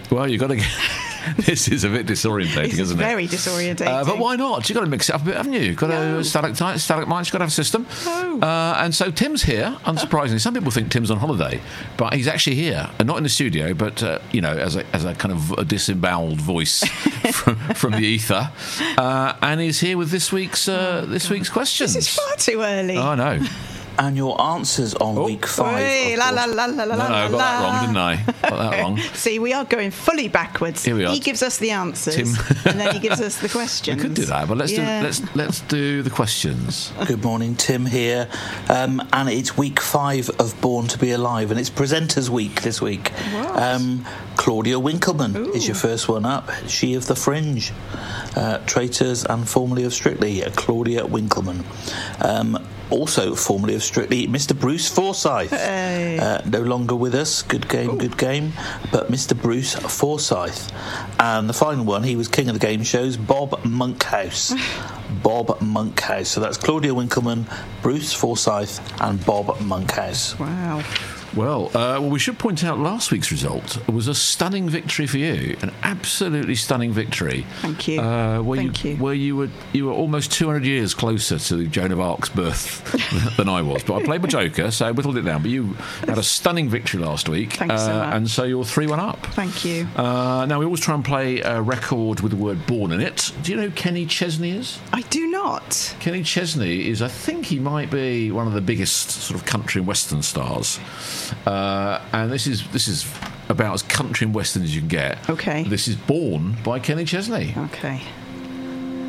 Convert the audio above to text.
Well, you've got to get... This is a bit disorientating, isn't it? Very disorientating. But why not? You've got to mix it up a bit, haven't you? You've got to stalactites, stalagmites, you've got to have a system. No. And so Tim's here, unsurprisingly. Some people think Tim's on holiday, but he's actually here. And not in the studio, but, as a kind of a disemboweled voice from the ether. And he's here with this week's questions. This is far too early. Oh, I know. And your answers on week 5. Hey, No, I got that wrong, didn't I? Got that wrong. See, we are going fully backwards. Here we are. He gives us the answers, Tim. and then he gives us the questions. We could do that, but let's do the questions. Good morning, Tim here. And it's week 5 of Born to Be Alive, and it's Presenters Week this week. What? Claudia Winkleman is your first one up. She of The Fringe, Traitors, and formerly of Strictly, Claudia Winkleman. Also, formerly of Strictly, Mr. Bruce Forsyth. Hey. No longer with us. Good game. But Mr. Bruce Forsyth. And the final one, he was king of the game shows, Bob Monkhouse. Bob Monkhouse. So that's Claudia Winkleman, Bruce Forsyth, and Bob Monkhouse. Wow. Well, we should point out last week's result was a stunning victory for you, an absolutely stunning victory. Thank you. Where you were almost 200 years closer to Joan of Arc's birth than I was. But I played my joker, so I whittled it down. But you had a stunning victory last week. Thanks so much. And so you're 3-1 up. Thank you. Now, we always try and play a record with the word born in it. Do you know who Kenny Chesney is? I do not. Kenny Chesney is, I think he might be one of the biggest sort of country and western stars. And this is about as country and western as you can get. Okay. This is Born by Kenny Chesney. Okay.